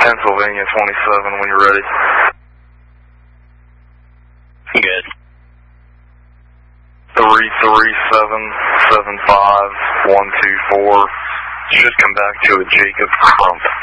Pennsylvania 27 when you're ready. Good. 337-75124. Should come back to a Jacob Crump.